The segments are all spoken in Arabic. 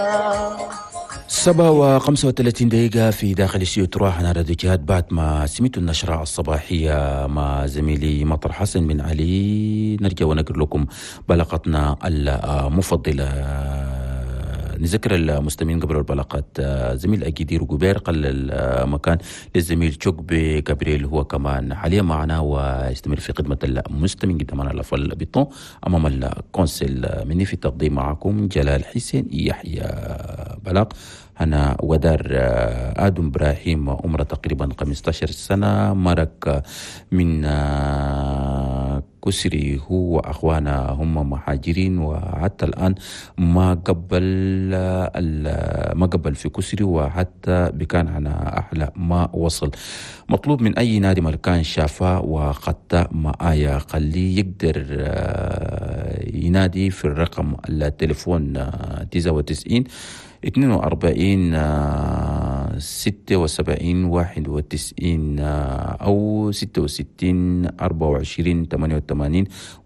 7:35 في داخل استوديو راح على راديو جهاد بعد ما سمعت النشرة الصباحية مع زميلي مطر حسن بن علي. نرجع ونقول لكم بلقتنا المفضلة. نذكر المستمعين قبل البلاقات زميل أكيدير جوبير قل المكان للزميل تشوكبي جابريل هو كمان حاليا معنا ويستمر في خدمة المستمعين قدامنا الأفضل بيطو أمام الكونسل مني في التقديم معكم جلال حسين يحيى بلاق. أنا ودار آدم إبراهيم عمره تقريبا 15 سنة مرق من كسري هو وأخوانا هم مهاجرين وحتى الآن ما قبل في كسري وحتى بكان على أحلى ما وصل. مطلوب من أي نادي مكان شافه وقد ما آية خليه يقدر ينادي في الرقم التليفون 99 42 76 91 أو 66 24 88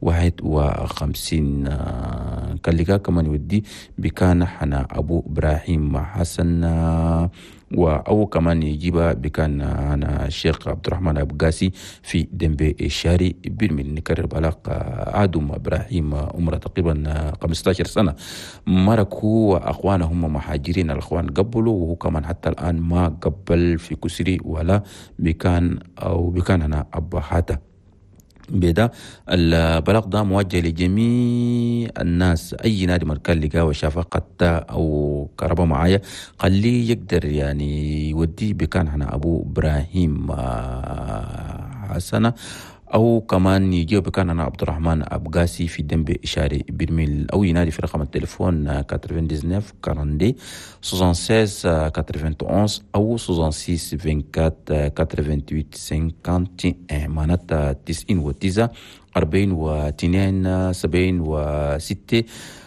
51. كان لقاه كمان يودي بكان حنا أبو إبراهيم حسن أو كمان يجيبها بكان أنا الشيخ عبد الرحمن أبو قاسي في دنبي الشاري برميل. نكرر بلاق آدم إبراهيم عمره تقريبا 15 سنة مرك هو وأخوانه هم مهاجرين. الأخوان قبلوا وهو كمان حتى الآن ما قبل في كسري ولا بكان أنا أبا حاتا بدا. البلاغ ده موجه لجميع الناس. أي نادي مركز لقاه وشافه قطة أو كهرباء معايا خليه يقدر يعني يوديه بكان هنا أبو إبراهيم حسنة أو كمان يجيب بكان أنا عبد الرحمن أبقاسي في دنبي إشاري برميل أو ينادي في رقم التليفون 99 42 76 91 أو 66 24 88 51 معناتها 99 42 76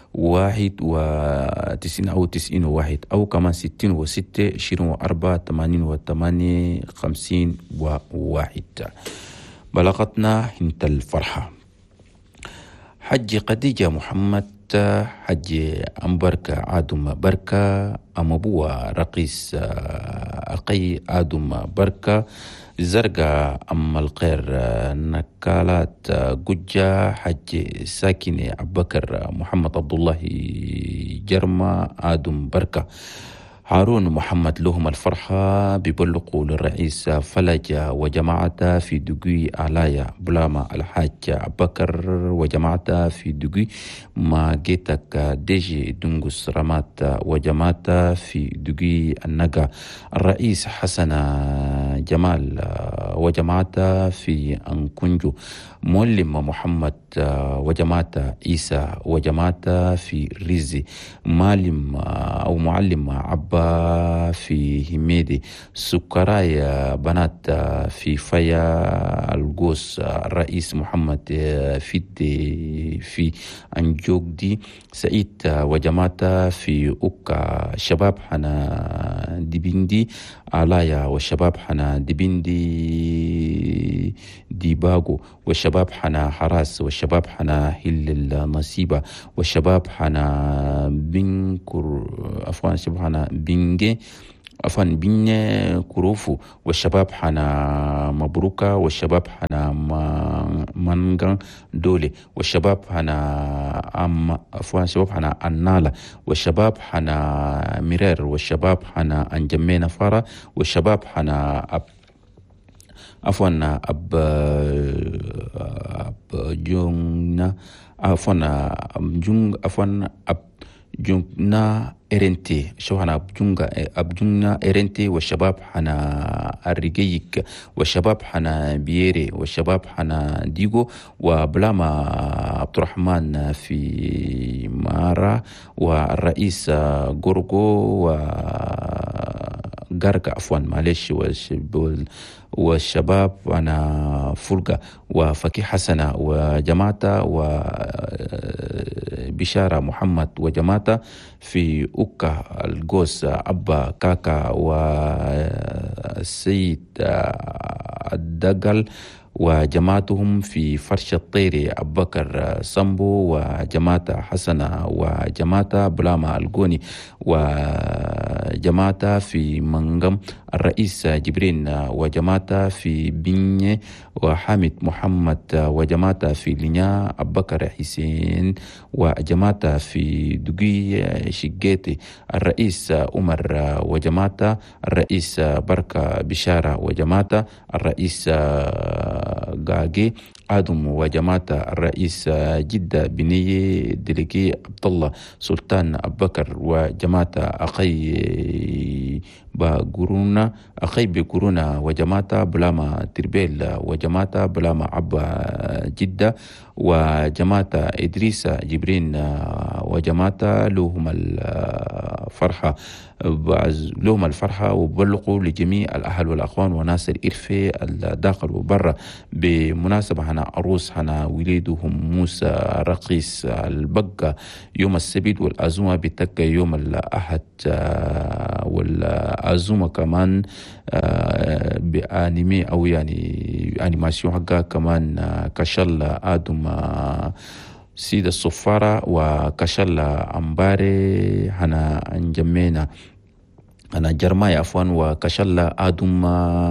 91 أو 91 أو كمان 66 24 88 51. بلغتنا انت الفرحة. حج خديجة محمد حج أمبركة آدم بركة أمبوة رقيس أقي آدم بركة زرقاء أم الخير نكالات قجة حج ساكنة أبكر محمد عبد الله جرمة آدم بركة هارون محمد لهم الفرحة ببلقوا للرئيس فلجة وجماعته في دقي آلايا بلاما الحاج بكر وجماعته في دقي ما جيتك ديجي دنقس رمات وجماعته في دقي النقا الرئيس حسن جمال وجماعته في أنكنجو مولم محمد وجماعته عيسى وجماعته في ريزي معلم أو معلم عبا في هميدي سكرايا بنات في فيا القوس الرئيس محمد فيدي في أنجوكدي سعيد وجماعته في أوكا شباب حنا ديبندي آلايا والشباب حنا ديبندي ديباغو والشباب حنا حراس والشباب حنا هل النصيبة والشباب حنا بنكر أفوان شباب حنا بنجي أفن بين كروفو والشباب حنا مبروكة والشباب حنا منغان دولي والشباب حنا أفوان شباب حنا النالة والشباب حنا ميرير والشباب حنا أنجمينا فارا والشباب حنا عفوا أب جونا عفوا جون عفوا أب جونا إرنتي شو هنا أبجونا إرنتي والشباب حنا الرجيك والشباب حنا بيري والشباب حنا ديجو وبلاما عبد الرحمن في مارا والرئيس جورجو وغاركا عفوا معلش والشباب أنا فلقة وفكي حسنة وجماعة وبشارة محمد وجماعة في أوكا الجوس أبا كاكا والسيد الدقل وجماعتهم في فرش الطيري أبو بكر سامبو، وجماعة حسنة، وجماعة بلاما الجوني، وجماعة في منغم الرئيس جبرين، وجماعة في بني وحامد محمد، وجماعة في لينيا أبو بكر حسين، وجماعة في دقي شقيتي الرئيس عمر، وجماعة الرئيس بركة بشارة، وجماعة الرئيس قاقي آدم، وجماعة الرئيس جدة بنية دلقي عبد الله سلطان أبو بكر، وجماعة أخي بقرونا، وجماعة بلاما تربيل، وجماعة بلاما عبا جدة، وجماعة إدريس جبرين، وجماعة لهم الفرحة وبلغوا لجميع الأهل والأخوان وناس الإرفة الداخل وبرا بمناسبة هنا عروس هنا وليدهم موسى رقيس البقى يوم السبت، والأزومة بتبقى يوم الأحد، والأزومة كمان بأنيمي أو يعني أنيماسيون حقا كمان كشل آدم سيد الصفارة، وكشل أمباري هنا انجمينا أنا جرماي عفوا، وكشل آدم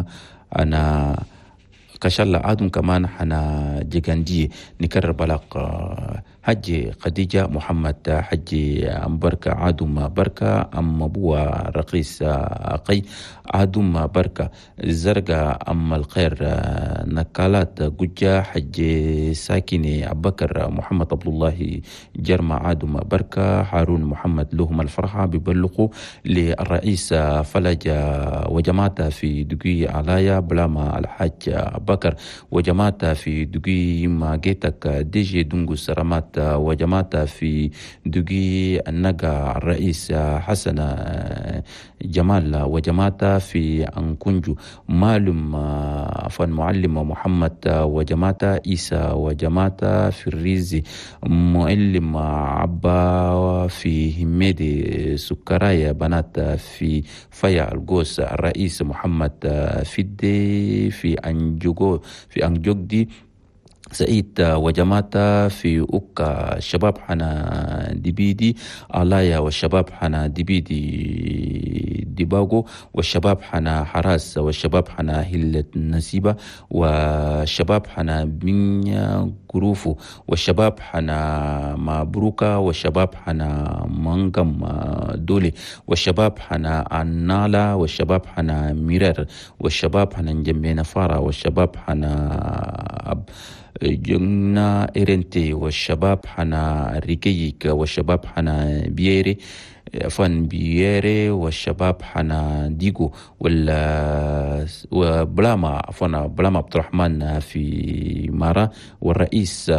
أنا كشل آدم كمان حنا جيجاندي نكرر بلاق حجي خديجة محمد، حجي بركة آدم بركة، أم أبوها رقيس أقي آدم بركة الزرقاء، أم الخير نكالات قجة، حجي ساكني أبكر محمد عبد الله جرمى آدم بركة، هارون محمد لهم الفرحة ببلغوا للرئيس فلج وجماعة في دقي علايا بلاما الحاج بكر، وجماعة في دقي ما جيتك ديجي دنجو سرامات، وجماعة في دقي النقا الرئيس حسن جمال، وجماعة في أنكونجو معلم فن معلم محمد، وجماعة إيسا، وجماعة في الريزي معلم عبا، في هميدي سكرايا بنات، في فيا القوس الرئيس محمد فيدي، في أنجوغدي سعيد، وجماعة في أوكا الشباب حنا دبيدي آلايا، والشباب حنا دبيدي ديباغو، والشباب حنا حراس، والشباب حنا هلة نسيبة، والشباب حنا بنيا قروفو، والشباب حنا مبروكة، والشباب حنا منغم دولي، والشباب حنا النالا، والشباب حنا ميرر، والشباب حنا نجمبين فارا، والشباب حنا جنة إرنتي، والشباب حنا ريكيك، والشباب حنا بييري فان بييري، والشباب حنا ديجو، وبلاما بلاما عبد الرحمن في مارا، والرئيس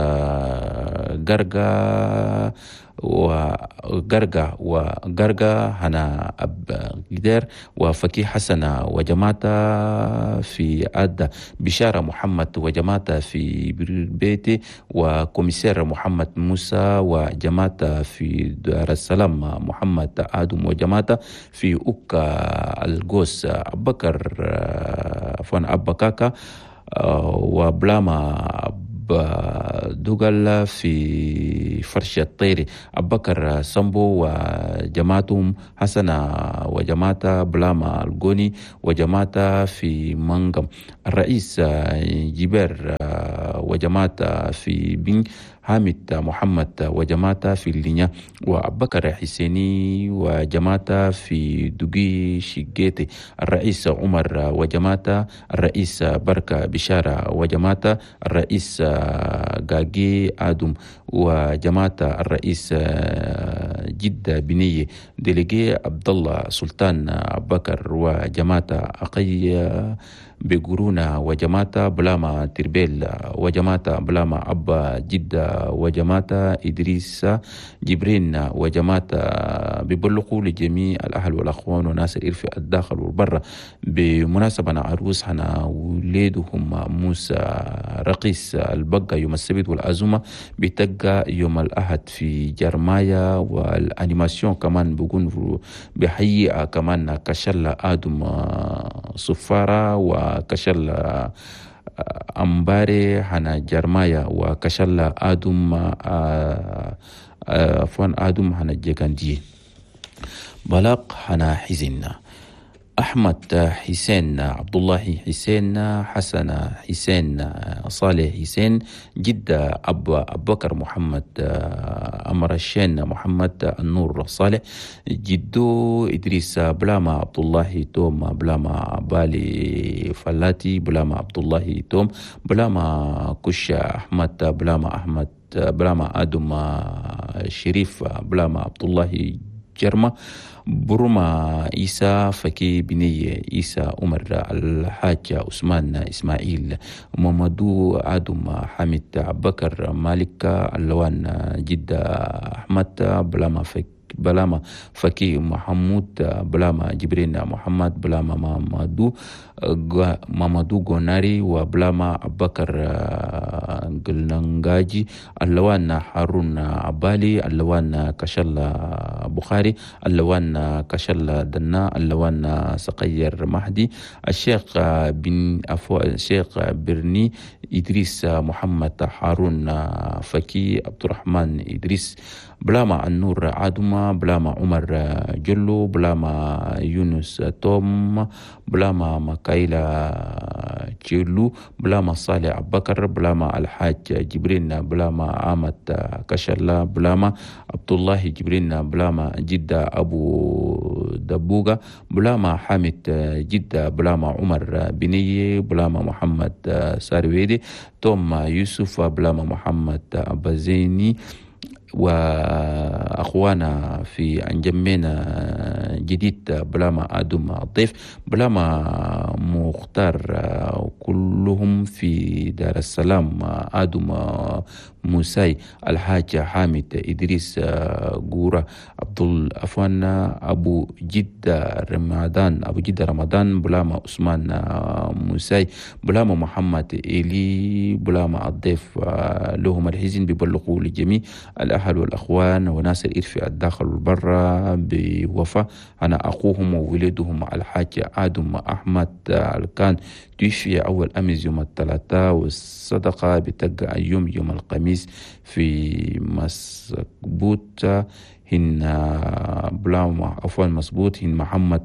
وقرقا هنا أب قدير، وفكي حسنة، وجماعة في أدى بشارة محمد، وجماعة في بيتي، وكوميسير محمد موسى، وجماعة في دار السلام محمد آدم، وجماعة في أوكا القوس بكر فان أبكاكا، وبلاما دوغل في فرش الطيري أبكر سامبو، وجماعتهم حسنة، وجماعة بلاما الجوني، وجماعة في منغم الرئيس جبير، وجماعة في بن حامد محمد، وجماعة في اللينيا، وأبكر حسيني، وجماعة في دقي شقيتي الرئيس عمر، وجماعة الرئيس بركة بشارة، وجماعة الرئيس قاقي آدم، وجماعة الرئيس جدة بنية دلقي عبد الله سلطان بكر، وجماعة أقي بقرونا، وجماعة بلاما تربيل، وجماعة بلاما أبا جدة، وجماعة إدريس جبرين، وجماعة ببلغوا لجميع الأهل والأخوان وناس الإرفة الداخل والبرة بمناسبة عروس هنا وليدهم موسى رقيس البقى يوم السبت، والأزمة بتقى يوم الأحد في جرمايا، والأنيماسيون كمان بقول بحقيقة كمان كشل آدم صفارة، وكشل أمباري حنا جرمايا وكشلا آدم فون آدم حنا جيكاندي بلاق حنا حزنا أحمد حسين عبد الله حسين حسن حسين صالح حسين جدة أبو بكر محمد أمر الشين محمد النور صالح جدو إدريس بلاما عبد الله توم بلاما بالي فلاتي بلاما عبد الله توم بلاما كشا أحمد بلاما أحمد بلاما آدم شريف بلاما عبد الله جرمة برما إيسا فكي بنية إيسا عمر الحاج عثمان إسماعيل محمدو آدم حامد بكر مالك اللوان جدة أحمد بلاما فكي محمود بلاما جبرين محمد بلاما مامدو غوناري وبلاما بكر قلننجاجي اللوان هارون عبالي اللوان كشل بخاري اللوان كشل دنا اللوان سقير مهدي الشيخ الشيخ برني إدريس محمد هارون فكي عبد الرحمن إدريس بلاما النور عادما بلاما عمر جلو بلاما يونس توم بلاما مكايلا جلو بلاما صالح بكر بلاما الحاج جبرين بلاما آمد كشلا بلاما عبد الله جبرين بلاما جدة أبو دبوغا بلاما حامد جدة بلاما عمر بنية بلاما محمد سارويدي توم يوسف بلاما محمد أبازيني وأخوانا في أنجمنا جديد بلاما آدم الضيف بلاما مختار كلهم في دار السلام آدم موساي الحاج حامد إدريس قورة عبد أفوان أبو جدة رمضان بلاما عثمان موساي بلاما محمد إلي بلاما الضيف لهم الحزن ببلغوا لجميع الأهل والأخوان وناس الإرث الداخل والبرة بوفاة أنا أخوهم وولدهم الحاج آدم أحمد كان توفي أول أمس يوم الثلاثاء والصدقة بتقع يوم الخميس في مسبوت هن بلاما عفوا مسبوت هن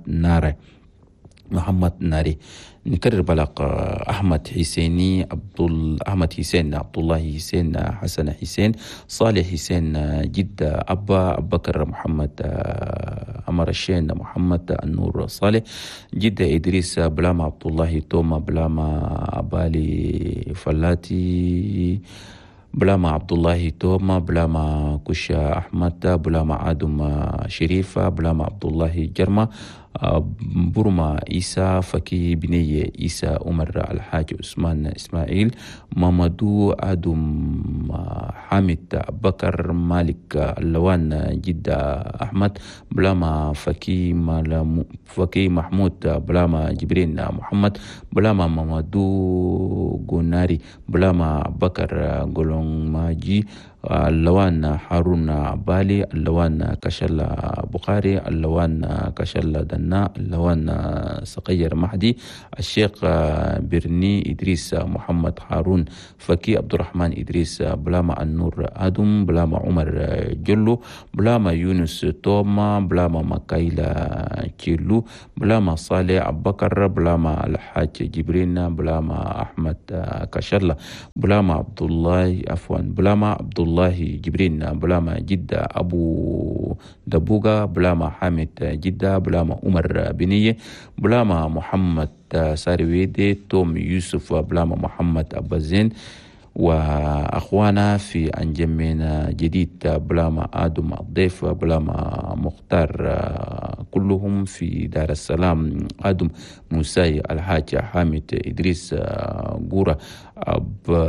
محمد ناري نكرر بلق أحمد حسيني أحمد حسين عبد الله حسين حسن حسين صالح حسين جدة أبا بكر محمد أمر الشين محمد النور صالح جدة إدريس بلاما عبد الله توما بلاما بالي فلاتي بلاما عبد الله توما بلاما كشا أحمد بلاما آدم شريفة بلاما عبد الله جرمة برما إيسا فكي بنية إيسا عمر الحاج عثمان إسماعيل مامدو آدم حامد بكر مالك اللوان جدة أحمد بلاما فكي محمود بلاما جبرين محمد بلاما مامدو غوناري بلاما بكر قولون ماجي اللوان هارون عبالي اللوان كشل بخاري اللوان كشل دنا اللوان سقير مهدي الشيخ برني إدريس محمد هارون فكي عبد الرحمن إدريس بلاما النور آدم بلاما عمر جلو بلاما يونس توما بلاما مكايلا كيلو بلاما صالح بكر بلاما الحاج جبرين بلاما أحمد كشل بلاما عبد الله بلاما عبد الله جبرين بلاما جدة أبو دبوغا بلاما حامد جدة بلاما عمر بنية بلاما محمد سارويدي توم يوسف بلاما محمد أبازين وأخوانا في أنجمنا جديد بلاما آدم الضيف بلاما مختار كلهم في دار السلام آدم موساي الحاج حامد إدريس قورة أبو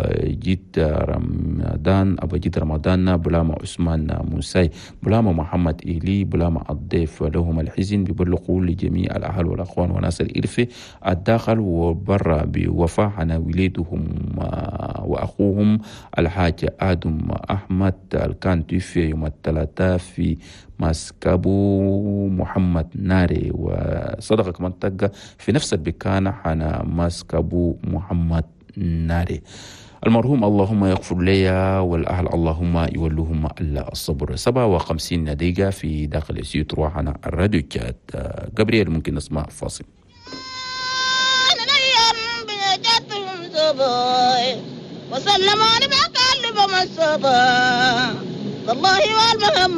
جد رمضان بلاما عثمان موساي بلاما محمد إيلي بلاما الضيف لهم الحزن ببلغوا لجميع الأهل والأخوان وناس الإرث الداخل وبرا بوفاة عن وليدهم وأخوهم الحاج آدم أحمد كان توفي يوم الثلاثاء في مسكبو محمد ناري وصدق كمان تقى في نفس البكانة حنا مسكبو محمد ناري. المرحوم اللهم يغفر لي والأهل اللهم يولوهم الصبر. 57 دقيقة في داخل السيوط روحنا الراديو جات. جبريل ممكن نسمع فاصل. وسلم على بقلب من صبا والله والمهم